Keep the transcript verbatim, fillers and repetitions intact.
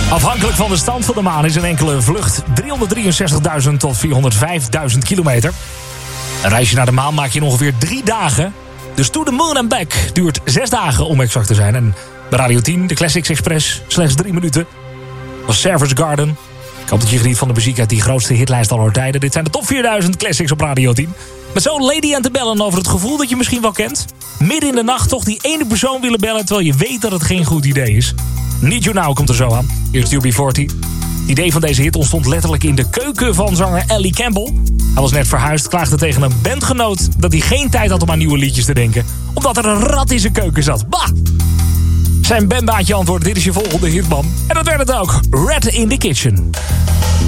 Afhankelijk van de stand van de maan is een enkele vlucht driehonderddrieënzestigduizend tot vierhonderdvijfduizend kilometer. Een reisje naar de maan maak je in ongeveer drie dagen. Dus To the Moon and Back duurt zes dagen om exact te zijn. En bij Radio tien, de Classics Express, slechts drie minuten. Dat was Savage Garden. Ik hoop dat je geniet van de muziek uit die grootste hitlijst aller tijden. Dit zijn de top vierduizend Classics op Radio tien. Met zo'n lady aan te bellen over het gevoel dat je misschien wel kent. Midden in de nacht toch die ene persoon willen bellen terwijl je weet dat het geen goed idee is. Need You Now komt er zo aan. Eerst U B veertig. Het idee van deze hit ontstond letterlijk in de keuken van zanger Ellie Campbell. Hij was net verhuisd, klaagde tegen een bandgenoot dat hij geen tijd had om aan nieuwe liedjes te denken. Omdat er een rat in zijn keuken zat. Bah! Zijn bandbaatje antwoordt, dit is je volgende hitman. En dat werd het ook. Rat in the Kitchen.